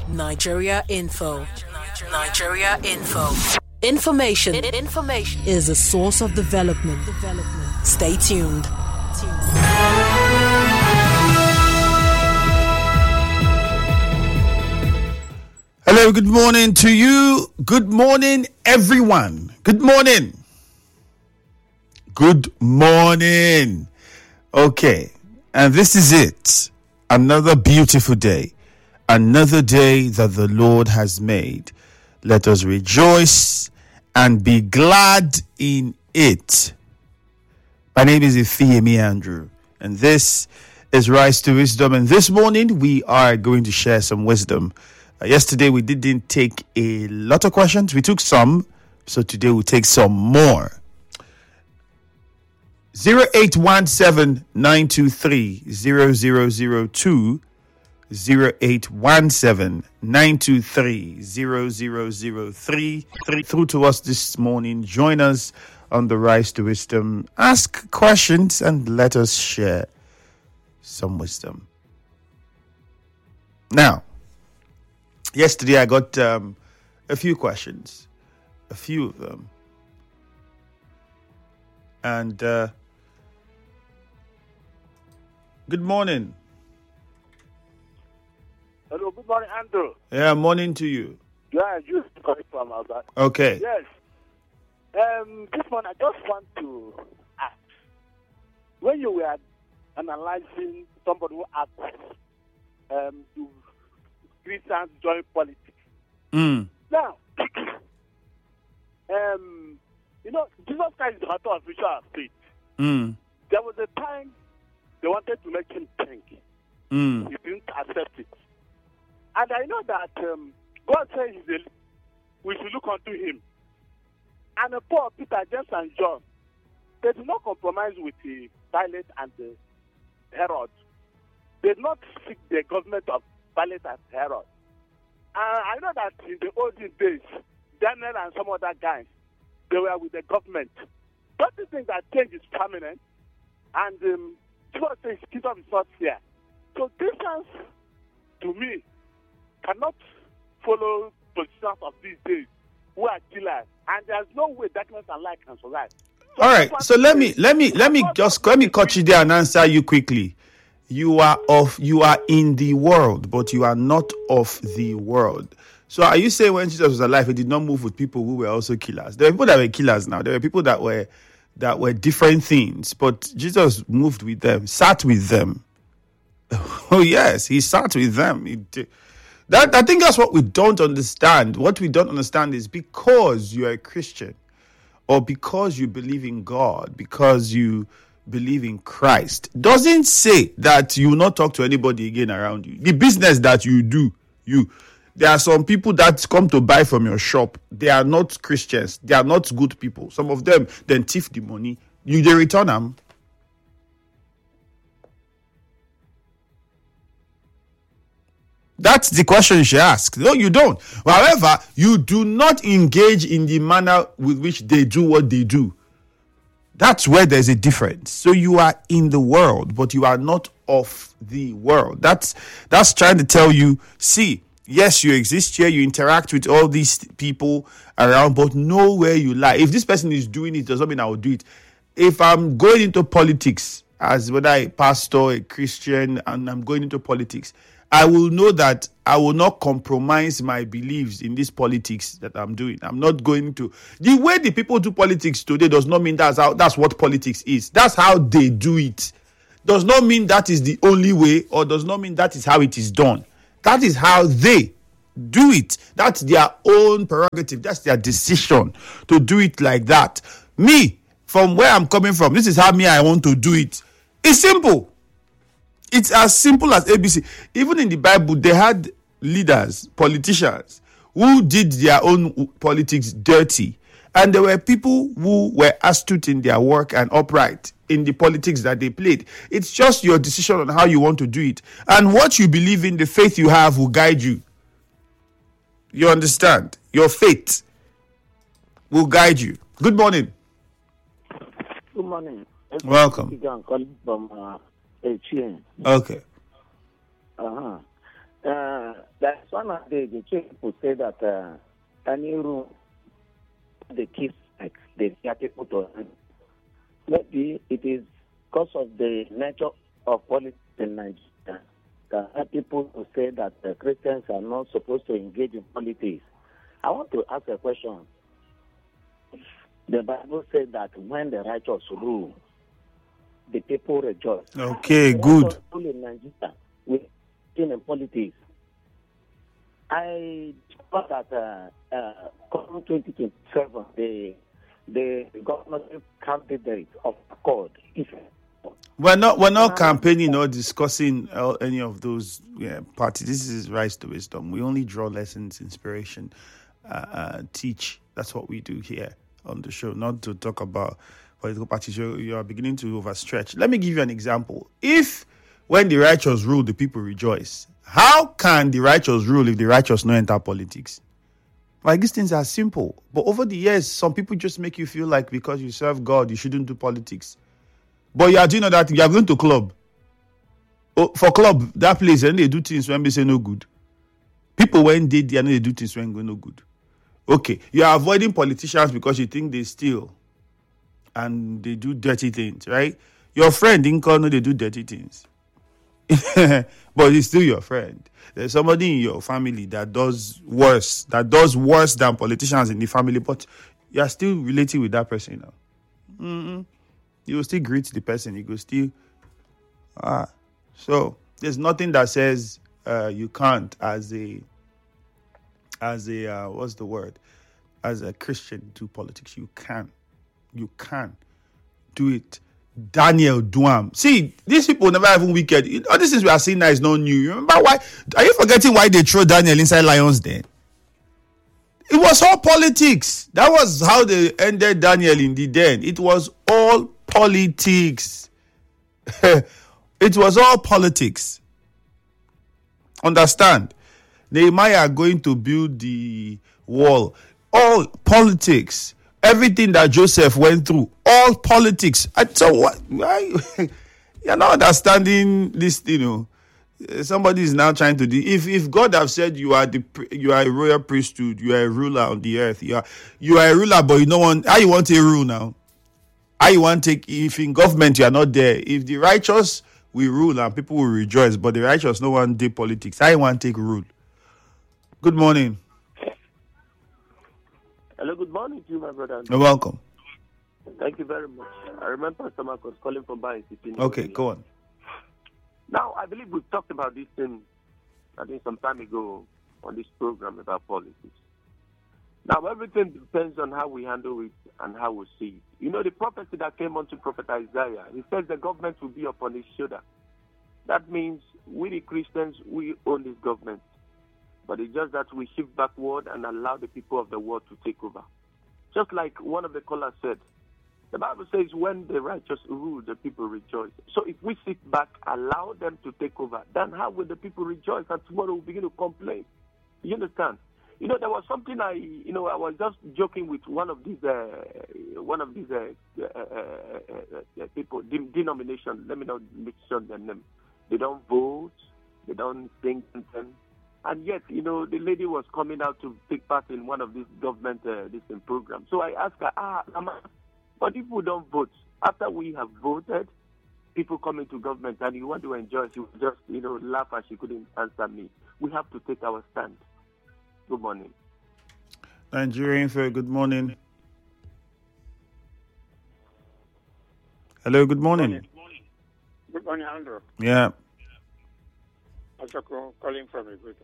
Nigeria Info. Nigeria Info. Information is a source of development. Stay tuned. Hello, good morning to you. Good morning, everyone. Good morning. Good morning. Okay, and this is it. Another beautiful day. Another day that the Lord has made. Let us rejoice and be glad in it. My name is Ifeyemi Andrew, and this is Rise to Wisdom. And this morning, we are going to share some wisdom. Yesterday, we didn't take a lot of questions. We took some, so today we'll take some more. 0817-923-0002, 0817-923-0003. Through to us this morning. Join us on the Rise to Wisdom. Ask questions and let us share some wisdom. Now, yesterday I got a few questions, a few of them. And good morning. Hello, good morning, Andrew. Yeah, morning to you. Yeah, you calling from Albert. Okay. Yes. This morning I just want to ask, when you were analyzing somebody who asked do Christians join politics. Now, Jesus Christ is the author of spiritual faith. There was a time they wanted to make him think. He didn't accept it. And I know that God says we should look unto him. And Paul, Peter, James, and John, they did not compromise with the Pilate and the Herod. They did not seek the government of Pilate and Herod. I know that in the olden days, Daniel and some other guys, they were with the government. Don't you think that change is permanent? And Jesus says kingdom is not here. So Christians, to me, cannot follow positions of these days who are killers. And there's no way darkness and light can survive. So all right. So let me cut you there and answer you quickly. You are in the world, but you are not of the world. So are you saying when Jesus was alive, he did not move with people who were also killers? There are people that were killers now. There were people that were different things, but Jesus moved with them, sat with them. Oh yes, he sat with them. I think that's what we don't understand. What we don't understand is because you are a Christian, or because you believe in God, because you believe in Christ, doesn't say that you will not talk to anybody again around you. The business that you do, there are some people that come to buy from your shop. They are not Christians. They are not good people. Some of them then thief the money. They return them. That's the question you should ask. No, you don't. However, you do not engage in the manner with which they do what they do. That's where there's a difference. So you are in the world, but you are not of the world. That's trying to tell you, see, yes, you exist here, you interact with all these people around, but know where you lie. If this person is doing it, does not mean I will do it. If I'm going into politics, as whether a pastor, a Christian, and I'm going into politics, I will know that I will not compromise my beliefs in this politics that I'm doing. I'm not going to. The way the people do politics today does not mean that's what politics is. That's how they do it. Does not mean that is the only way, or does not mean that is how it is done. That is how they do it. That's their own prerogative. That's their decision to do it like that. Me, from where I'm coming from, this is how I want to do it. It's simple. It's as simple as ABC. Even in the Bible, they had leaders, politicians, who did their own politics dirty. And there were people who were astute in their work and upright in the politics that they played. It's just your decision on how you want to do it. And what you believe in, the faith you have, will guide you. You understand? Your faith will guide you. Good morning. Good morning. Welcome. I'm calling from HN. Okay. That's one of the people say that any room they keep like they fear people to maybe it is because of the nature of politics in Nigeria that people to say that Christians are not supposed to engage in politics. I want to ask a question. The Bible says that when the righteous rule, the people rejoice. Okay, good. In Nigeria, we in politics. I thought that come 2027, the governorship candidate of Accord. We're not campaigning or discussing any of those parties. This is Rise to Wisdom. We only draw lessons, inspiration, teach. That's what we do here on the show, not to talk about political parties. You are beginning to overstretch. Let me give you an example. If when the righteous rule, the people rejoice, how can the righteous rule if the righteous no enter politics? Like, these things are simple. But over the years, some people just make you feel like because you serve God, you shouldn't do politics. But you are doing that, you are going to club. For club, that place, and they do things when they say no good. People, when they do things when go no good. Okay, you are avoiding politicians because you think they steal and they do dirty things, right? Your friend didn't call no they do dirty things. But he's still your friend. There's somebody in your family that does worse than politicians in the family, but you are still relating with that person now. You will still greet the person. You will still... So, there's nothing that says you can't as a what's the word? As a Christian do politics. You can do it. Daniel Duam. See, these people never even wicked. All these things we are seeing now is not new. You remember why? Are you forgetting why they throw Daniel inside Lion's Den? It was all politics. That was how they ended Daniel in the den. It was all politics. It was all politics. Understand? Nehemiah are going to build the wall. All politics. Everything that Joseph went through, all politics. So what? Why? You're not understanding this, Somebody is now trying to do. If God have said you are a royal priesthood, you are a ruler on the earth. You are a ruler, but you don't want. How you want to rule now? How you want to take? If in government you are not there, if the righteous will rule and people will rejoice, but the righteous no one do politics. How you want to take rule? Good morning. Hello, good morning to you, my brother. You're welcome. Thank you very much. I remember Pastor Marcus calling from Bayern. Okay, go on. Now, I believe we've talked about this thing, I think some time ago on this program about politics. Now, everything depends on how we handle it and how we see it. The prophecy that came onto Prophet Isaiah, he says the government will be upon his shoulder. That means we, the Christians, we own this government. But it's just that we shift backward and allow the people of the world to take over. Just like one of the callers said, the Bible says when the righteous rule, the people rejoice. So if we sit back, allow them to take over, then how will the people rejoice? And tomorrow we'll begin to complain. You understand? There was something I was just joking with one of these people, denomination, let me not mention their name. They don't vote, they don't sing anything. And yet, the lady was coming out to take part in one of these government programs. So I asked her, but if we don't vote, after we have voted, people come into government and you want to enjoy, she would just, laugh and she couldn't answer me. We have to take our stand. Good morning. Nigerian Fair, good morning. Hello, good morning. Good morning, Andrew. Yeah. Also calling from Ebuka.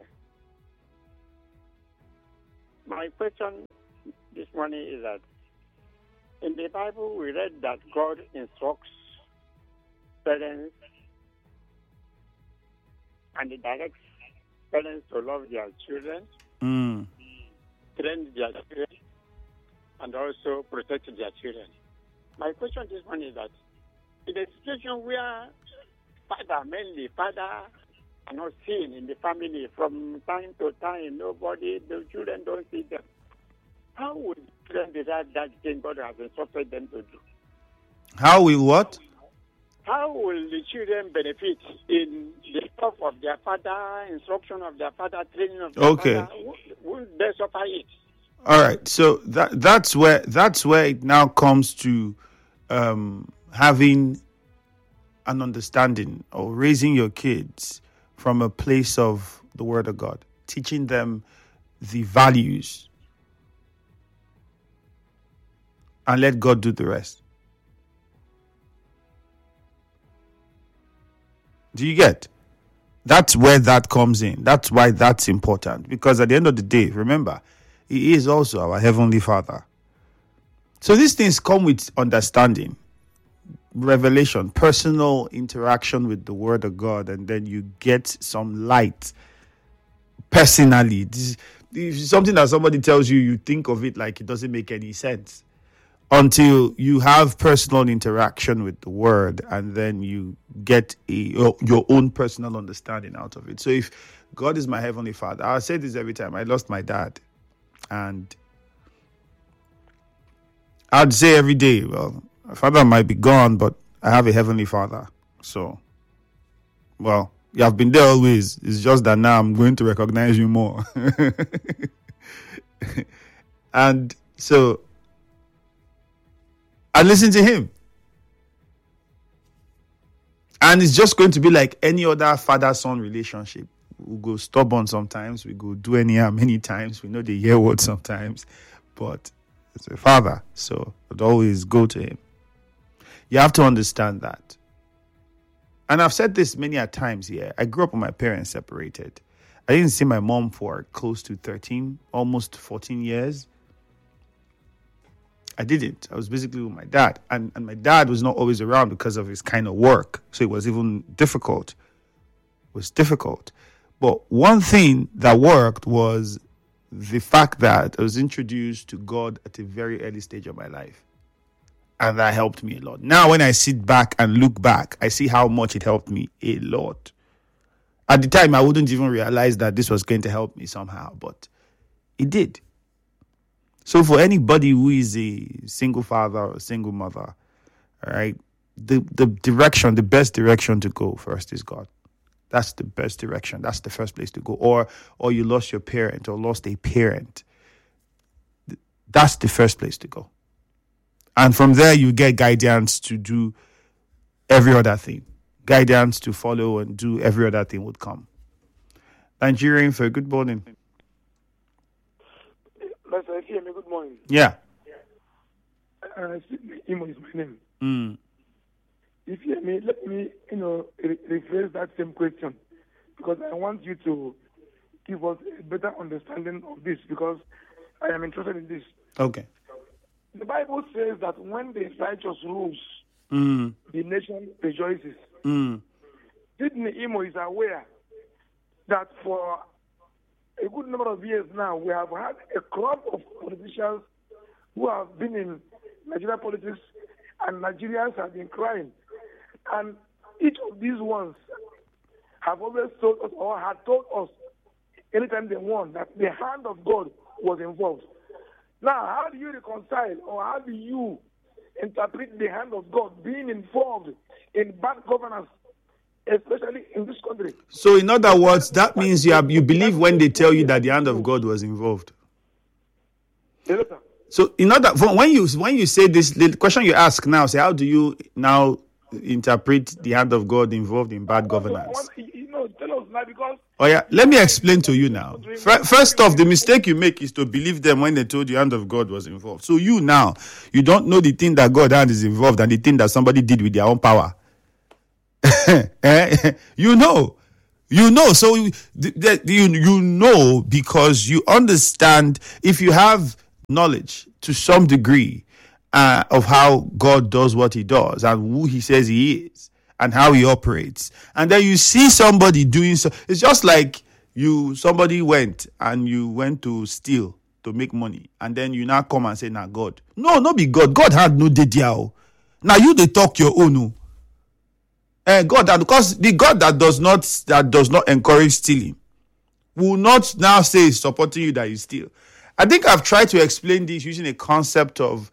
My question this morning is that in the Bible we read that God instructs parents and he directs parents to love their children, train their children, and also protect their children. My question this morning is that in a situation where father are not seen in the family from time to time, the children don't see them. How would children decide that thing God has instructed them to do? How will what? how will the children benefit in the stuff of their father, instruction of their father, training of their father? Who they suffer it? All right. So that's where it now comes to having an understanding or raising your kids from a place of the Word of God, teaching them the values, and let God do the rest. Do you get? That's where that comes in. That's why that's important. Because at the end of the day, remember, He is also our Heavenly Father. So these things come with understanding, revelation, personal interaction with the Word of God, and then you get some light personally. This is something that somebody tells you, you think of it like it doesn't make any sense until you have personal interaction with the Word, and then you get your own personal understanding out of it. So if God is my Heavenly Father, I say this every time. I lost my dad, and I'd say every day, well, my father might be gone, but I have a Heavenly Father. So, well, you have been there always. It's just that now I'm going to recognize you more. And so I listen to Him. And it's just going to be like any other father-son relationship. We go stubborn sometimes. We go do anyhow many times. We know the hear word sometimes. But it's a father, so I'd always go to Him. You have to understand that. And I've said this many a times here. I grew up with my parents separated. I didn't see my mom for close to 13, almost 14 years. I didn't. I was basically with my dad. And my dad was not always around because of his kind of work. So it was even difficult. It was difficult. But one thing that worked was the fact that I was introduced to God at a very early stage of my life. And that helped me a lot. Now, when I sit back and look back, I see how much it helped me a lot. At the time, I wouldn't even realize that this was going to help me somehow, but it did. So for anybody who is a single father or a single mother, all right, the direction, the best direction to go first is God. That's the best direction. That's the first place to go. Or you lost your parent or lost a parent. That's the first place to go. And from there, you get guidance to do every other thing. Guidance to follow and do every other thing would come. Nigerian for good morning. Mr. Ifeami, good morning. Yeah. Imo is my name. Ifeami, let me, rephrase that same question, because I want you to give us a better understanding of this, because I am interested in this. Okay. The Bible says that when the righteous rules, the nation rejoices. Sydney Imo is aware that for a good number of years now, we have had a crop of politicians who have been in Nigerian politics, and Nigerians have been crying. And each of these ones have always told us, or had told us, anytime they won, that the hand of God was involved. Now, how do you reconcile, or how do you interpret the hand of God being involved in bad governance, especially in this country? So, in other words, that means you believe when they tell you that the hand of God was involved. Yes, sir. So, when you say this, the question you ask now, say, how do you now interpret the hand of God involved in bad governance? Tell us now, because... Oh yeah, let me explain to you now. First off, the mistake you make is to believe them when they told you the hand of God was involved. So you don't know the thing that God's hand is involved and the thing that somebody did with their own power. You know. So you know because you understand. If you have knowledge to some degree of how God does what He does and who He says He is, and how He operates, and then you see somebody doing so. It's just like somebody went to steal to make money, and then you now come and say, "Nah, God." No, not be God. God had no deal. Now you they talk your own. God, because the God that does not encourage stealing will not now say supporting you that you steal. I think I've tried to explain this using a concept of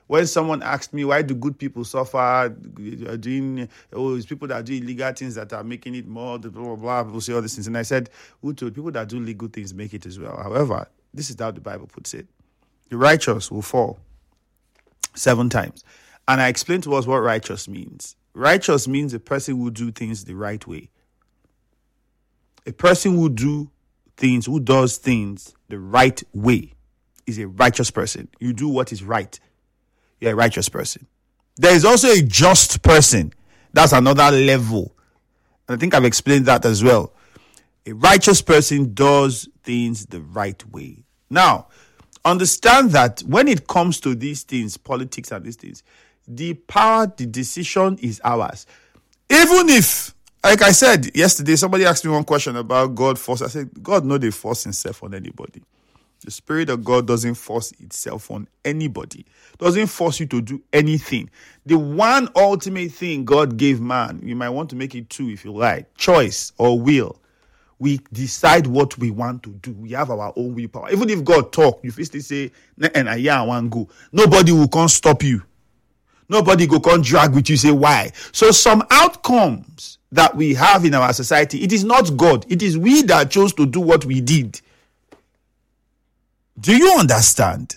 when someone asked me, why do good people suffer? It's people that do illegal things that are making it more, blah, blah, blah. People say all these things. And I said, who told people that do legal things make it as well? However, this is how the Bible puts it. The righteous will fall 7 times. And I explained to us what righteous means. Righteous means a person who do things the right way. A person who does things the right way is a righteous person. You do what is right. You're a righteous person. There is also a just person. That's another level. And I think I've explained that as well. A righteous person does things the right way. Now, understand that when it comes to these things, politics and these things, the power, the decision is ours. Even if, like I said yesterday, somebody asked me one question about God force. I said, God no dey force himself on anybody. The Spirit of God doesn't force itself on anybody. Doesn't force you to do anything. The one ultimate thing God gave man, you might want to make it 2 if you like, choice or will. We decide what we want to do. We have our own willpower. Even if God talk, you firstly say, I want go. Nobody will come stop you. Nobody will come drag with you, say why. So some outcomes that we have in our society, it is not God. It is we that chose to do what we did. Do you understand?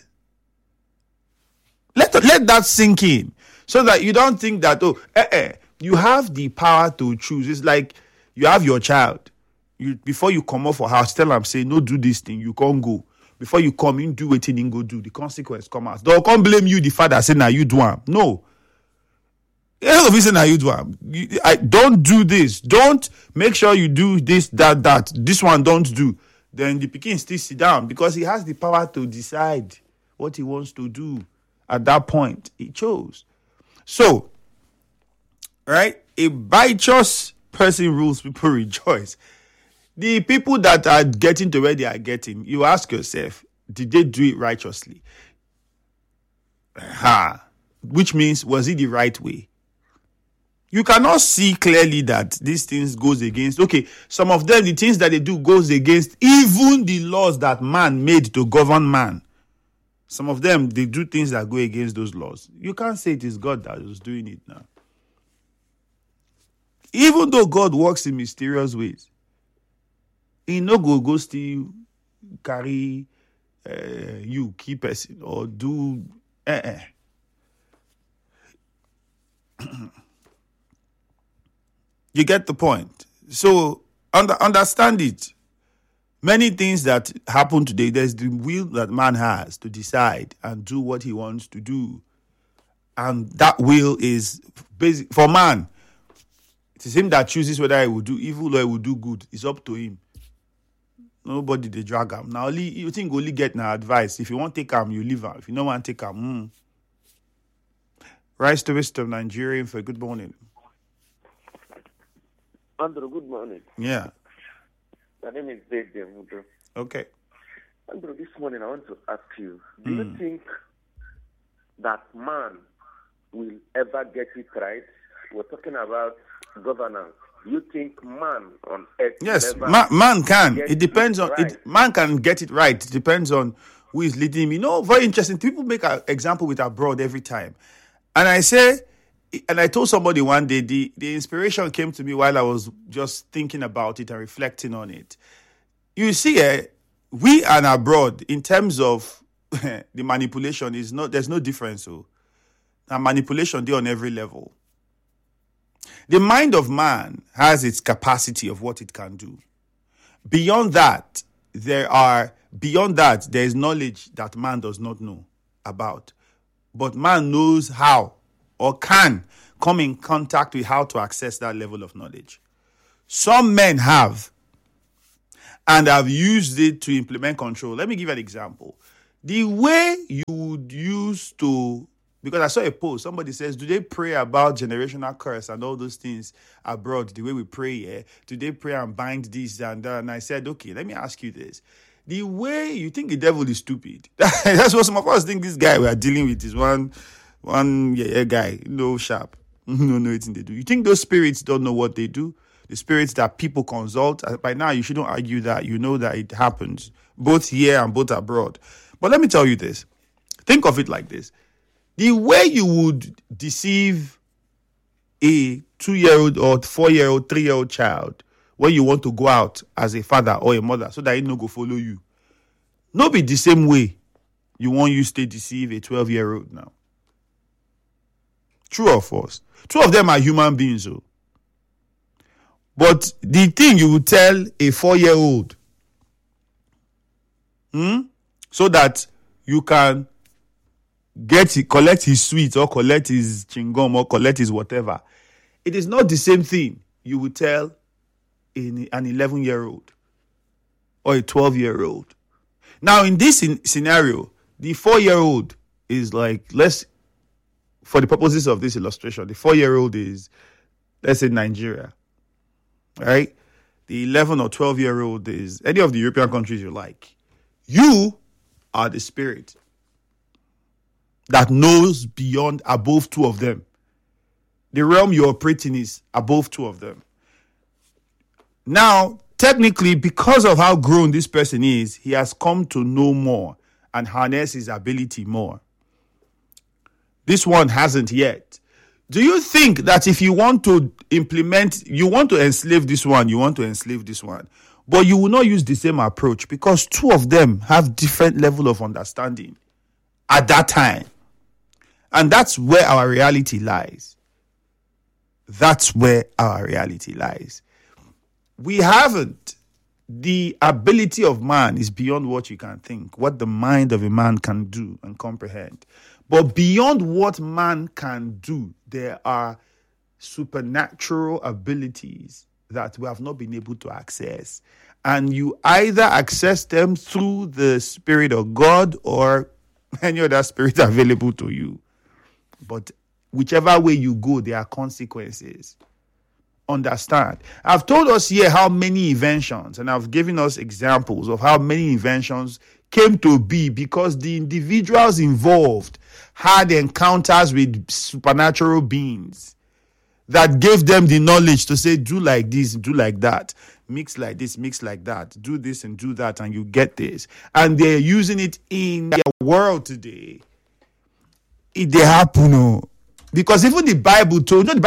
Let that sink in so that you don't think that, you have the power to choose. It's like you have your child. Before you come off for house, tell them, say, no, do this thing. You can't go. Before you come in, do what you go do. The consequence come out. They'll come blame you, the father, say, now you do them. No. All of you say, now you do them. Don't do this. Don't make sure you do this, that. This one don't do. Then the pikin still sit down because he has the power to decide what he wants to do. At that point, he chose. So, right, a righteous person rules, people rejoice. The people that are getting to where they are getting, you ask yourself, did they do it righteously? Which means, was it the right way? You cannot see clearly that these things goes against, some of them, the things that they do goes against even the laws that man made to govern man. Some of them, they do things that go against those laws. You can't say it is God that is doing it now. Even though God works in mysterious ways, he no go still carry you, key person, or do You get the point. So understand it. Many things that happen today, there's the will that man has to decide and do what he wants to do. And that will is basic for man. It is him that chooses whether he will do evil or he will do good. It's up to him. Nobody they drag him. Now you think only get now advice. If you want to take him, you leave him. If you don't want to take him, Rise to Wisdom Nigerian for good morning. Andrew, good morning. Yeah. My name is Dave Demudo. Okay. Andrew, this morning I want to ask you, do you think that man will ever get it right? We're talking about governance. Do you think man on earth Yes, will man can. It depends on right? it. Man can get it right. It depends on who is leading him. Very interesting. People make an example with abroad every time. And I say, and I told somebody one day, the inspiration came to me while I was just thinking about it and reflecting on it. You see, we and abroad, in terms of the manipulation, there's no difference. So, and manipulation, they're on every level. The mind of man has its capacity of what it can do. Beyond that, there is knowledge that man does not know about. But man knows how or can come in contact with how to access that level of knowledge. Some men have and have used it to implement control. Let me give you an example. The way you would use to, because I saw a post, somebody says, do they pray about generational curse and all those things abroad, the way we pray here? Do they pray and bind this and that? And I said, okay, let me ask you this. The way you think the devil is stupid, that's what some of us think this guy we are dealing with is one guy, no sharp, no anything they do. You think those spirits don't know what they do? The spirits that people consult, by now you shouldn't argue that. You know that it happens both here and both abroad. But let me tell you this. Think of it like this. The way you would deceive a 2-year-old or 4-year-old, 3-year-old child when you want to go out as a father or a mother so that he no go follow you, no be the same way you want you stay deceive a 12-year-old now. True or false? Two of them are human beings, though. But the thing you would tell a 4-year-old, so that you can collect his sweet or collect his chewing-gum or collect his whatever, it is not the same thing you would tell an 11-year-old or a 12-year-old. Now, in this scenario, the 4-year-old is like, for the purposes of this illustration, the 4-year-old is, let's say, Nigeria, right? The 11 or 12-year-old is any of the European countries you like. You are the spirit that knows above two of them. The realm you operate in is above two of them. Now, technically, because of how grown this person is, he has come to know more and harness his ability more. This one hasn't yet. Do you think that if you want to you want to enslave this one, but you will not use the same approach because two of them have different level of understanding at that time? And that's where our reality lies. We haven't. The ability of man is beyond what you can think, what the mind of a man can do and comprehend. But beyond what man can do, there are supernatural abilities that we have not been able to access. And you either access them through the Spirit of God or any other spirit available to you. But whichever way you go, there are consequences. Understand? I've told us here how many inventions, and I've given us examples of how many inventions came to be because the individuals involved had encounters with supernatural beings that gave them the knowledge to say, do like this, do like that, mix like this, mix like that, do this and do that, and you get this. And they're using it in their world today. They happen, because even the Bible told,